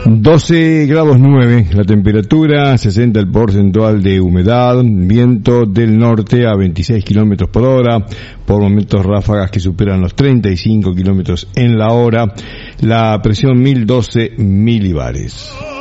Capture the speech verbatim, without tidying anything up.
doce grados nueve la temperatura, sesenta el porcentual de humedad, viento del norte a veintiséis kilómetros por hora, por momentos ráfagas que superan los treinta y cinco kilómetros en la hora, la presión mil doce milibares.